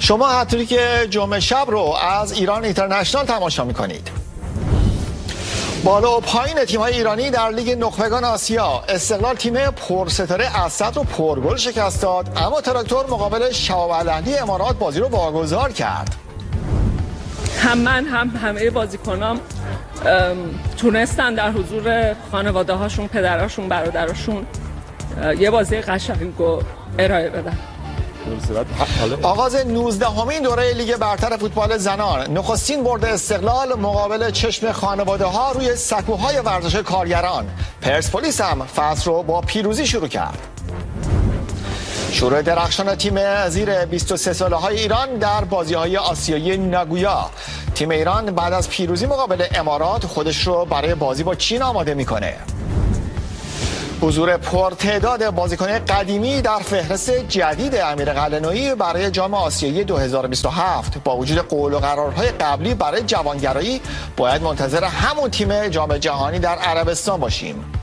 شما هتریک جمعه شب رو از ایران اینترنشنال تماشا میکنید. بالا و پایین تیم‌های ایرانی در لیگ نخبگان آسیا. استقلال تیم پرستاره اسد رو پرگل شکست داد، اما تراکتور مقابل شهاب الاهلی امارات بازی رو واگذار کرد. هم من هم همه بازیکنام تونستن در حضور خانواده هاشون، پدراشون، برادراشون یه بازی قشنگ رو ارائه بدن. آغاز 19مین دوره لیگ برتر فوتبال زنان. نخستین برد استقلال مقابل چشم خانواده ها روی سکوهای ورزش کارگران. پرسپولیس هم فصل رو با پیروزی شروع کرد. شروع درخشان تیم زیر 23 ساله های ایران در بازی های آسیایی ناگویا. تیم ایران بعد از پیروزی مقابل امارات خودش رو برای بازی با چین آماده میکنه. حضور پرتعداد بازیکن قدیمی در فهرست جدید امیر قلعه‌نویی برای جام آسیایی 2027. با وجود قول و قرارهای قبلی برای جوانگرایی باید منتظر همون تیم جام جهانی در عربستان باشیم.